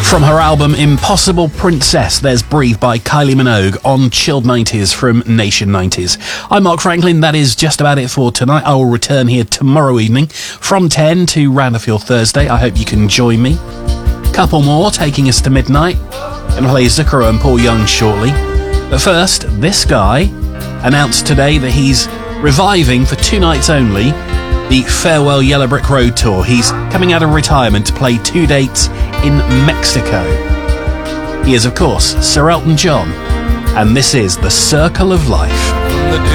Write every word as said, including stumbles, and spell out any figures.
From her album Impossible Princess, there's Breathe by Kylie Minogue on Chilled nineties from Nation nineties. I'm Mark Franklin. That is just about it for tonight. I will return here tomorrow evening from ten to round off your Thursday. I hope you can join me. Couple more taking us to midnight. Gonna play Zucchero and Paul Young shortly. But first, this guy announced today that he's reviving for two nights only the Farewell Yellow Brick Road tour. He's coming out of retirement to play two dates in Mexico. He is, of course, Sir Elton John, and this is The Circle of Life.